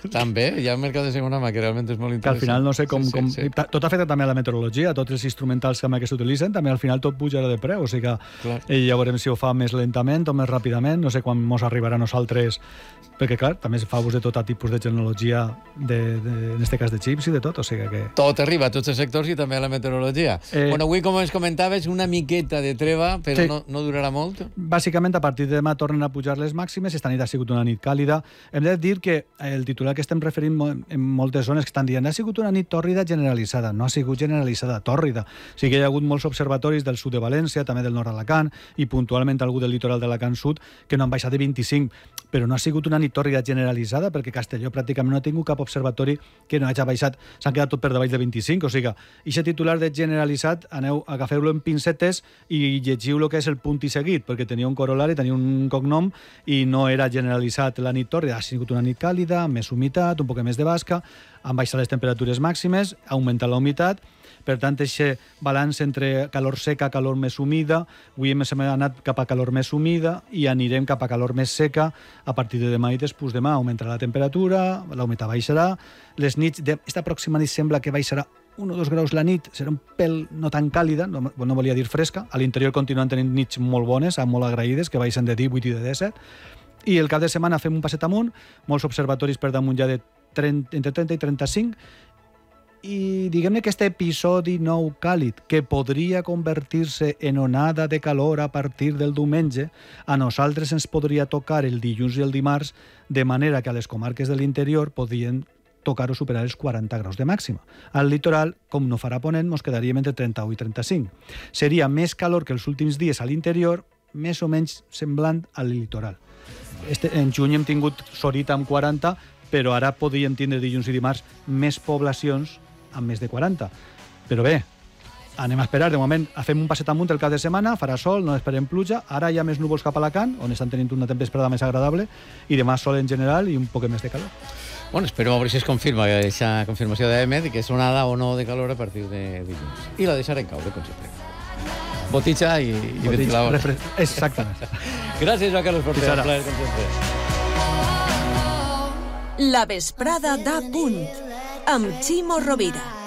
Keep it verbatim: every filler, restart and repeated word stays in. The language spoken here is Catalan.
També, hi ha un mercat de segona mà que realment és molt interessant. Que al final no sé com... Sí, sí, com sí. Tot afecta també a la meteorologia, tots els instrumentals que s'utilitzen, també al final tot pujarà de preu, o sigui que Clar. eh, ja veurem si ho fa més lentament o més ràpidament, no sé quan mos arribarà a nosaltres, perquè clar, també es fa ús de tot tipus de tecnologia, de, de, en aquest cas de xips i de tot, o sigui que... Tot arriba a tots els sectors i també a la meteorologia. Eh, bueno, avui, com ens comentaves, una miqueta de treva, però sí. no, no durarà molt. Bàsicament, a partir de demà tornen a pujar les màximes. Esta nit ha sigut una nit càlida. Hem de dir que el titular que estem referint en moltes zones que estan dient ha sigut una nit tòrrida generalitzada. No ha sigut generalitzada, tòrrida. Sí que hi ha hagut molts observatoris del sud de València, també del nord d'Alacant, i puntualment algú del litoral d'Alacant Sud, que no han baixat de vint-i-cinc, però no ha sigut una nit tòrrida generalitzada, perquè Castelló pràcticament no ha tingut cap observatori que no hagi baixat. S'han quedat tot per davall de vint-i-cinc, o sigui, aquest titular de generalitzat, aneu, agafeu-lo en pincetes i llegiu el que és el punt i seguit, perquè tenia un corolari, tenia un cognom, i no era generalitzat la nit tòrrida. Ha sigut una nit càlida, amb més humitat, un poc més de basca, han baixat les temperatures màximes, ha augmentat la humitat. Per tant, aquest balanç entre calor seca, calor més humida, avui hem anat cap a calor més humida i anirem cap a calor més seca a partir de demà i després demà. Augmentarà la temperatura, la humitat baixarà, les nits, esta pròxima nit sembla que baixarà un o dos graus la nit, serà un pèl no tan càlida, no, no volia dir fresca, a l'interior continuen tenint nits molt bones, molt agraïdes, que baixen de divuit i de disset, i el cap de setmana fem un passet amunt, molts observatoris per damunt ja de trenta, entre trenta i trenta-cinc, i diguem-ne que aquest episodi nou càlid, que podria convertir-se en onada de calor a partir del diumenge, a nosaltres ens podria tocar el dilluns i el dimarts, de manera que a les comarques de l'interior podien tocar o superar els quaranta graus de màxima. Al litoral, com no farà ponent, ens quedaríem entre trenta-u i trenta-cinc. Seria més calor que els últims dies a l'interior, més o menys semblant al litoral. Este, en juny hem tingut Sorita amb quaranta, però ara podríem tindre dilluns i dimarts més poblacions amb més de quaranta. Però bé, anem a esperar. De moment, fem un passet amunt el cap de setmana, farà sol, no esperem pluja. Ara hi ha més núvols cap a Alacant, on estan tenint una tempestrada més agradable, i demà sol en general i un poc més de calor. Bueno, esperem a veure si es confirma aquesta confirmació d'Emet, que és onada o no de calor a partir de dilluns. I la deixarem caure, com sempre. Botitxa i, i ventilador. Exactament. Gràcies, Joan Carles Porter. Un plaer, com sempre. La vesprada da punt amb Ximo Rovira.